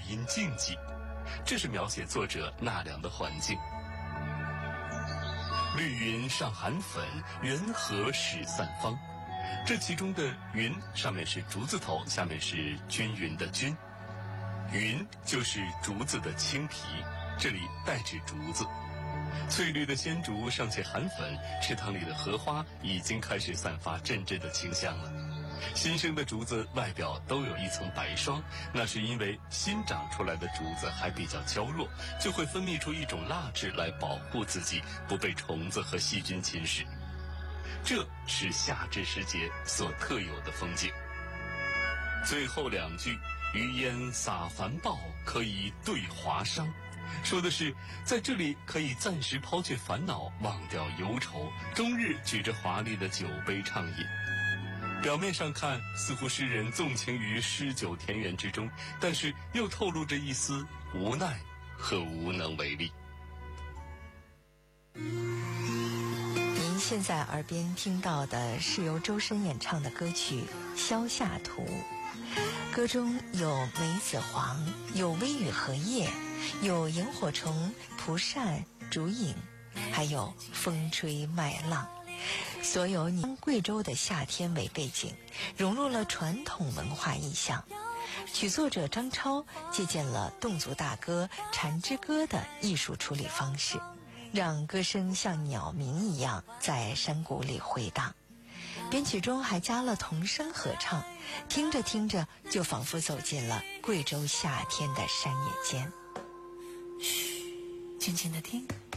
音静寂，这是描写作者纳凉的环境。绿云上寒粉，圆荷始散芳。这其中的云上面是竹字头，下面是均匀的均。云就是竹子的青皮，这里代指竹子。翠绿的鲜竹尚且含粉，池塘里的荷花已经开始散发阵阵的清香了。新生的竹子外表都有一层白霜，那是因为新长出来的竹子还比较娇弱，就会分泌出一种蜡质来保护自己不被虫子和细菌侵蚀。这是夏至时节所特有的风景。最后两句，余烟洒繁暴，可以对华商，说的是在这里可以暂时抛却烦恼，忘掉忧愁，终日举着华丽的酒杯畅饮。表面上看，似乎诗人纵情于诗酒田园之中，但是又透露着一丝无奈和无能为力。 您现在耳边听到的是由周深演唱的歌曲《萧夏图》，歌中有梅子黄，有微雨荷叶，有萤火虫、蒲扇、竹影，还有风吹麦浪。所有以贵州的夏天为背景，融入了传统文化意象。曲作者张超借鉴了侗族大歌《蝉之歌》的艺术处理方式，让歌声像鸟鸣一样在山谷里回荡。编曲中还加了童声合唱，听着听着就仿佛走进了贵州夏天的山野间。嘘，静静地听。